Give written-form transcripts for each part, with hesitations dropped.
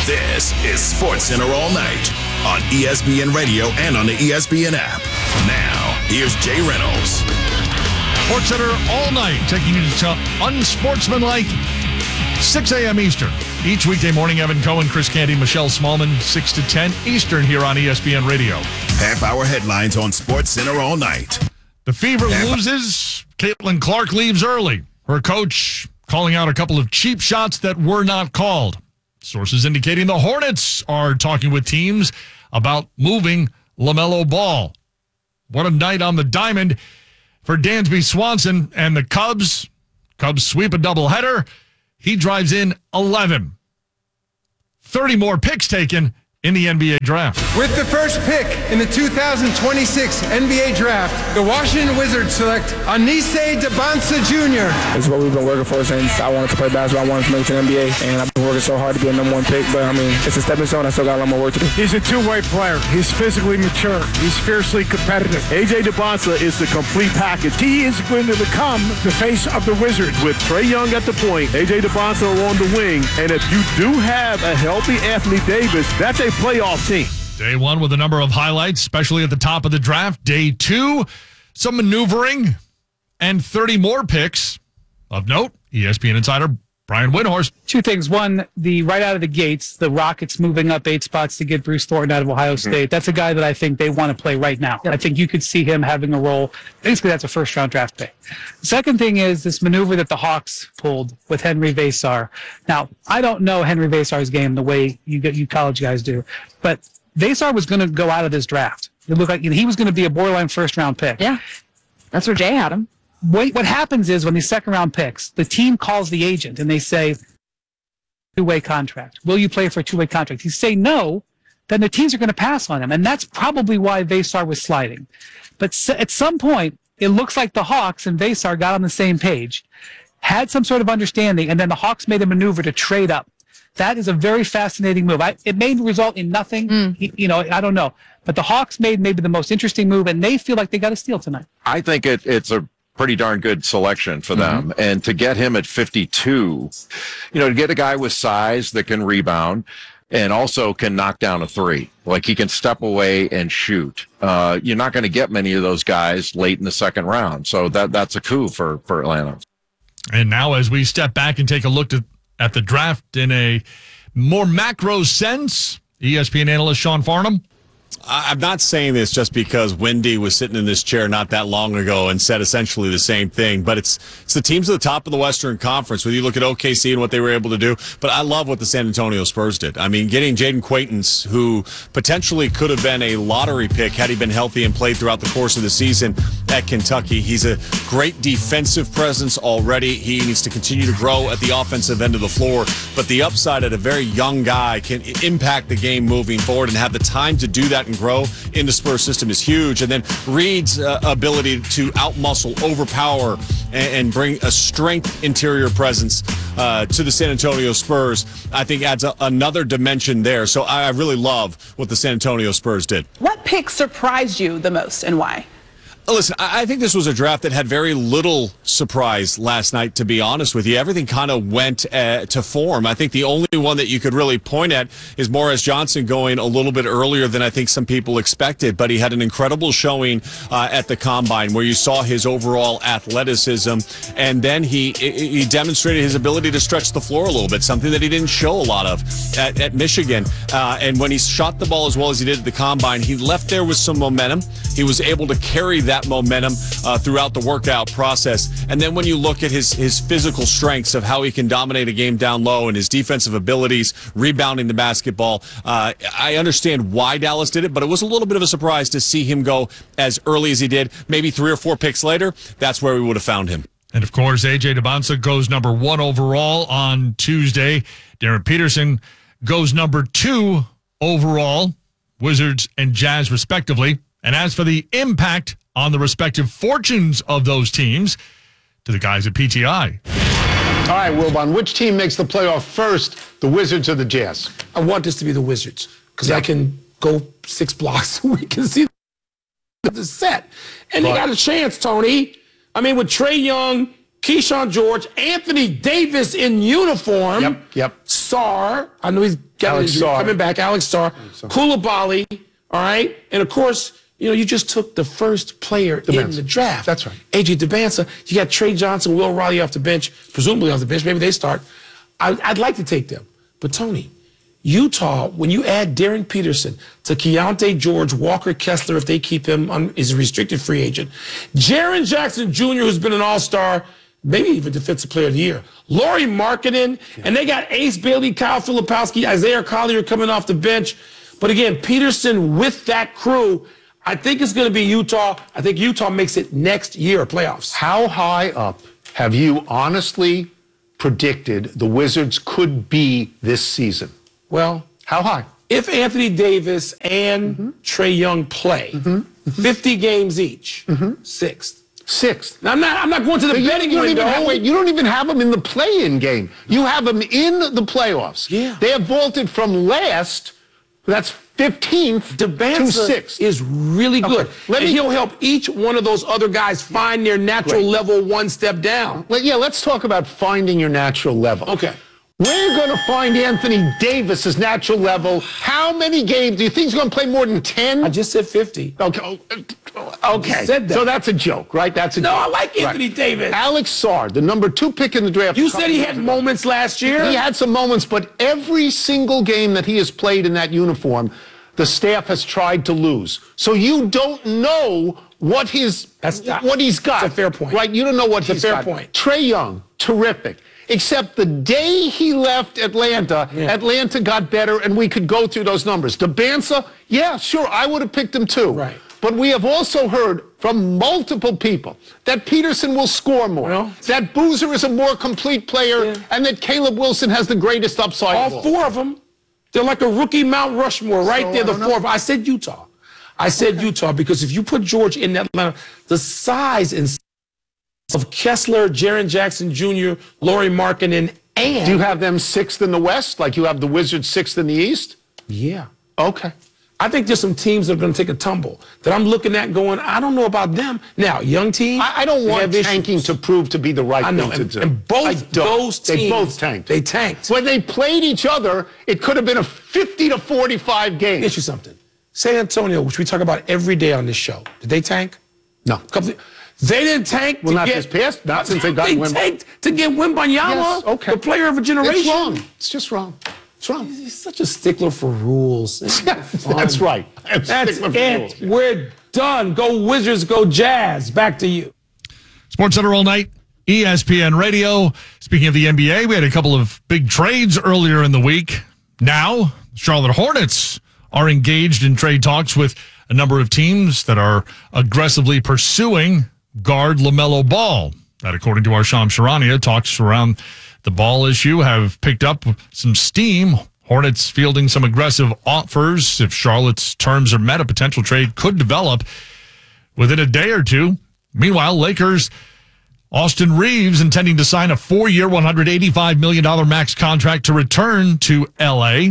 This is SportsCenter All Night on ESPN Radio and on the ESPN app. Now, here's Jay Reynolds. SportsCenter All Night, taking you to unsportsmanlike 6 a.m. Eastern. Each weekday morning, Evan Cohen, Chris Canty, Michelle Smallman, 6 to 10 Eastern here on ESPN Radio. Half-hour headlines on SportsCenter All Night. The Fever loses. Caitlin Clark leaves early. Her coach calling out a couple of cheap shots that were not called. Sources indicating the Hornets are talking with teams about moving LaMelo Ball. What a night on the diamond for Dansby Swanson and the Cubs. Cubs sweep a doubleheader. He drives in 11. 30 more picks taken in the NBA draft. With the first pick in the 2026 NBA draft, the Washington Wizards select Anise Debonsa Jr. This is what we've been working for since I wanted to play basketball. I wanted to make it to the NBA, and I've been working so hard to be a number one pick. But, I mean, it's a stepping stone. I still got a lot more work to do. He's a two-way player. He's physically mature. He's fiercely competitive. A.J. Debonsa is the complete package. He is going to become the face of the Wizards. With Trae Young at the point, A.J. Debonsa on the wing, and if you do have a healthy Anthony Davis, that's a playoff team. Day one with a number of highlights, especially at the top of the draft. Day two, some maneuvering and 30 more picks. Of note, ESPN insider Brian Windhorst. Two things. One, right out of the gates, the Rockets moving up 8 spots to get Bruce Thornton out of Ohio State. That's a guy that I think they want to play right now. I think you could see him having a role. Basically, that's a first-round draft pick. Second thing is this maneuver that the Hawks pulled with Henry Vesar. Now, I don't know Henry Vesar's game the way you college guys do, but Vesar was going to go out of this draft. It looked like he was going to be a borderline first-round pick. Yeah, that's where Jay had him. What happens is when these second-round picks, the team calls the agent and they say, two-way contract. Will you play for a two-way contract? You say no, then the teams are going to pass on him. And that's probably why Vesar was sliding. But at some point, it looks like the Hawks and Vesar got on the same page, had some sort of understanding, and then the Hawks made a maneuver to trade up. That is a very fascinating move. It may result in nothing. I don't know. But the Hawks made maybe the most interesting move, and they feel like they got a steal tonight. I think it's a pretty darn good selection for them. And to get him at 52, to get a guy with size that can rebound and also can knock down a three, like he can step away and shoot. You're not going to get many of those guys late in the second round. So that's a coup for Atlanta. And now as we step back and take a look at the draft in a more macro sense, ESPN analyst Sean Farnham. I'm not saying this just because Wendy was sitting in this chair not that long ago and said essentially the same thing, but it's the teams at the top of the Western Conference, whether you look at OKC and what they were able to do, but I love what the San Antonio Spurs did. I mean, getting Jaden Quaintance, who potentially could have been a lottery pick had he been healthy and played throughout the course of the season at Kentucky. He's a great defensive presence already. He needs to continue to grow at the offensive end of the floor, but the upside at a very young guy can impact the game moving forward, and have the time to do that and grow in the Spurs system is huge. And then Reed's ability to outmuscle, overpower, and bring a strength interior presence to the San Antonio Spurs, I think adds another dimension there. So I really love what the San Antonio Spurs did. What pick surprised you the most and why? Listen, I think this was a draft that had very little surprise last night, to be honest with you. Everything kind of went to form. I think the only one that you could really point at is Morris Johnson going a little bit earlier than I think some people expected, but he had an incredible showing at the Combine where you saw his overall athleticism, and then he demonstrated his ability to stretch the floor a little bit, something that he didn't show a lot of at Michigan. And when he shot the ball as well as he did at the Combine, he left there with some momentum. He was able to carry that momentum throughout the workout process. And then when you look at his physical strengths of how he can dominate a game down low and his defensive abilities, rebounding the basketball, I understand why Dallas did it, but it was a little bit of a surprise to see him go as early as he did. Maybe 3 or 4 picks later, that's where we would have found him. And, of course, A.J. Debonsa goes number 1 overall on Tuesday. Darren Peterson goes number 2 overall, Wizards and Jazz respectively. And as for the impact on the respective fortunes of those teams, to the guys at PTI. All right, Wilbon, which team makes the playoff first, the Wizards or the Jazz? I want this to be the Wizards because I can go 6 blocks and we can see the set. And they got a chance, Tony. I mean, with Trae Young, Keyshawn George, Anthony Davis in uniform. Yep. Sarr. I know he's coming back. Alex Sarr. Koulibaly. All right. And, of course, you just took the first player in the draft. That's right. AJ Dybantsa. You got Trey Johnson, Will Riley off the bench, presumably off the bench. Maybe they start. I'd like to take them. But, Tony, Utah, when you add Darren Peterson to Keontae George, Walker Kessler, if they keep him is a restricted free agent, Jaren Jackson Jr., who's been an all-star, maybe even Defensive Player of the Year, Lauri Markkanen, and they got Ace Bailey, Kyle Filipowski, Isaiah Collier coming off the bench. But again, Peterson with that crew, I think it's going to be Utah. I think Utah makes it next year, playoffs. How high up have you honestly predicted the Wizards could be this season? Well, how high? If Anthony Davis and Trae Young play 50 games each, sixth. Now, I'm not going to the betting window. You don't even have them in the play-in game. You have them in the playoffs. Yeah. They have vaulted from last, that's 15th to 6th. Is really good. And he'll help each one of those other guys find their natural level one step down. Let's talk about finding your natural level. Okay. Where are you going to find Anthony Davis's natural level? How many games? Do you think he's going to play more than 10? I just said 50. Okay. Said that. So that's a joke, right? That's a joke. No, I like Anthony Davis. Alex Sarr, the number 2 pick in the draft. You said he had moments last year? He had some moments, but every single game that he has played in that uniform, the staff has tried to lose. So you don't know what he's got. That's a fair point. Right? You don't know what he's got. That's a fair point. Trae Young, terrific. Except the day he left Atlanta, Atlanta got better, and we could go through those numbers. Dybantsa, yeah, sure, I would have picked him too. Right. But we have also heard from multiple people that Peterson will score more, that Boozer is a more complete player, and that Caleb Wilson has the greatest upside. All 4 of them. They're like a rookie Mount Rushmore right there, the 4 of them. I said Utah. Utah because if you put George in Atlanta, the size and of Kessler, Jaren Jackson Jr., Lauri Markkanen, and... Do you have them 6th in the West, like you have the Wizards 6th in the East? Yeah. Okay. I think there's some teams that are going to take a tumble that I'm looking at going, I don't know about them. Now, young teams... I don't want tanking to prove to be the right thing to do. And both those teams... They both tanked. They tanked. When they played each other, it could have been a 50-45 game. Get you something. San Antonio, which we talk about every day on this show, did they tank? No. They didn't tank to get... Not since they got Wembanyama. They tanked to get Wembanyama, the player of a generation. It's wrong. It's just wrong. It's wrong. He's such a stickler for rules. That's right. That's it. We're done. Go Wizards, go Jazz. Back to you. Sports Center all night, ESPN Radio. Speaking of the NBA, we had a couple of big trades earlier in the week. Now, Charlotte Hornets are engaged in trade talks with a number of teams that are aggressively pursuing guard LaMelo Ball. That, according to our Shams Charania, talks around the Ball issue have picked up some steam. Hornets fielding some aggressive offers. If Charlotte's terms are met, a potential trade could develop within a day or two. Meanwhile, Lakers, Austin Reeves intending to sign a 4-year, $185 million max contract to return to L.A.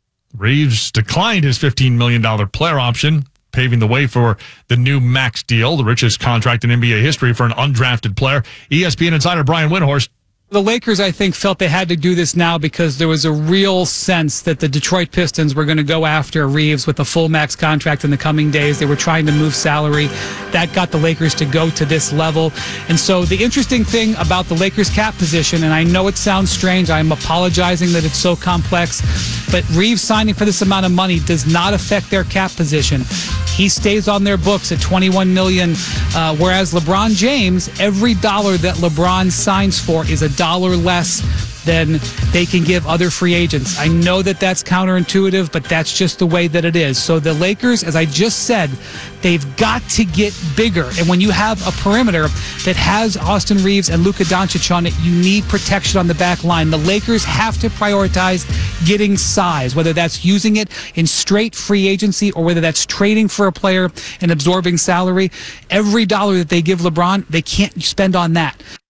Reeves declined his $15 million player option, paving the way for the new max deal, the richest contract in NBA history for an undrafted player. ESPN insider Brian Windhorst. The Lakers, I think, felt they had to do this now because there was a real sense that the Detroit Pistons were going to go after Reeves with a full max contract in the coming days. They were trying to move salary. That got the Lakers to go to this level. And so the interesting thing about the Lakers cap position, and I know it sounds strange, I'm apologizing that it's so complex, but Reeves signing for this amount of money does not affect their cap position. He stays on their books at $21 million, whereas LeBron James, every dollar that LeBron signs for is a dollar less than they can give other free agents. I know that that's counterintuitive, but that's just the way that it is. So the Lakers, as I just said, they've got to get bigger. And when you have a perimeter that has Austin Reeves and Luka Doncic on it, you need protection on the back line. The Lakers have to prioritize getting size, whether that's using it in straight free agency or whether that's trading for a player and absorbing salary. Every dollar that they give LeBron, they can't spend on that.